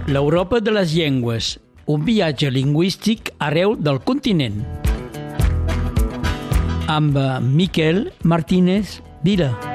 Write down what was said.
L'Europa de les llengües, un viatge lingüístic arreu del continent. Amb Miquel Martínez Vila.